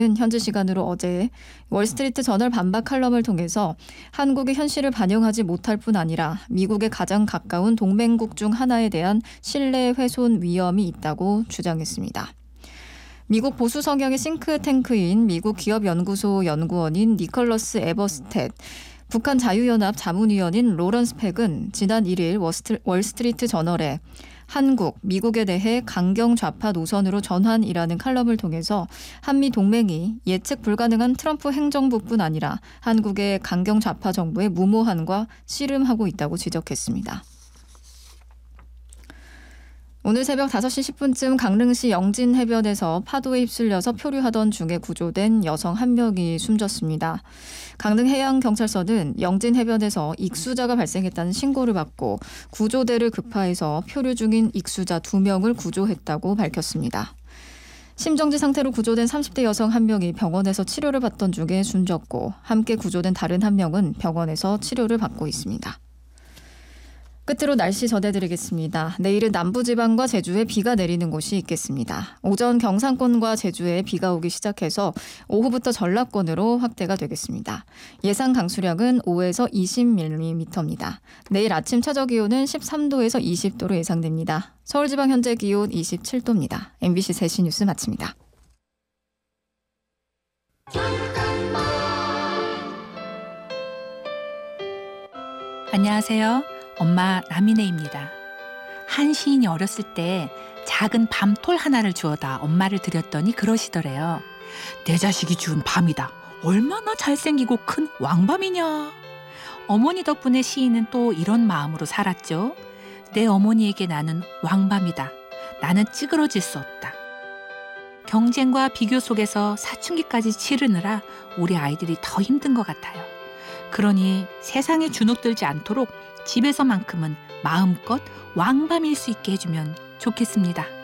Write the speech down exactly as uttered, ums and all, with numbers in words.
현지 시간으로 어제 월스트리트 저널 반박 칼럼을 통해서 한국의 현실을 반영하지 못할 뿐 아니라 미국에 가장 가까운 동맹국 중 하나에 대한 신뢰 훼손 위험이 있다고 주장했습니다. 미국 보수 성향의 싱크탱크인 미국 기업연구소 연구원인 니컬러스 에버스텟, 북한 자유연합 자문위원인 로런스 팩은 지난 일 일 월스트리트 저널에 한국, 미국에 대해 강경 좌파 노선으로 전환이라는 칼럼을 통해서 한미 동맹이 예측 불가능한 트럼프 행정부뿐 아니라 한국의 강경 좌파 정부의 무모함과 씨름하고 있다고 지적했습니다. 오늘 새벽 다섯 시 십 분쯤 강릉시 영진 해변에서 파도에 휩쓸려서 표류하던 중에 구조된 여성 한 명이 숨졌습니다. 강릉 해양경찰서는 영진 해변에서 익수자가 발생했다는 신고를 받고 구조대를 급파해서 표류 중인 익수자 두 명을 구조했다고 밝혔습니다. 심정지 상태로 구조된 삼십 대 여성 한 명이 병원에서 치료를 받던 중에 숨졌고 함께 구조된 다른 한 명은 병원에서 치료를 받고 있습니다. 끝으로 날씨 전해드리겠습니다. 내일은 남부지방과 제주에 비가 내리는 곳이 있겠습니다. 오전 경상권과 제주에 비가 오기 시작해서 오후부터 전라권으로 확대가 되겠습니다. 예상 강수량은 오에서 이십 밀리미터입니다. 내일 아침 최저기온은 십삼 도에서 이십 도로 예상됩니다. 서울지방 현재 기온 이십칠 도입니다. 엠비씨 세시 뉴스 마칩니다. 안녕하세요. 엄마 남인혜입니다. 한 시인이 어렸을 때 작은 밤톨 하나를 주워다 엄마를 드렸더니 그러시더래요. 내 자식이 준 밤이다. 얼마나 잘생기고 큰 왕밤이냐. 어머니 덕분에 시인은 또 이런 마음으로 살았죠. 내 어머니에게 나는 왕밤이다. 나는 찌그러질 수 없다. 경쟁과 비교 속에서 사춘기까지 치르느라 우리 아이들이 더 힘든 것 같아요. 그러니 세상에 주눅들지 않도록 집에서만큼은 마음껏 왕밤일 수 있게 해주면 좋겠습니다.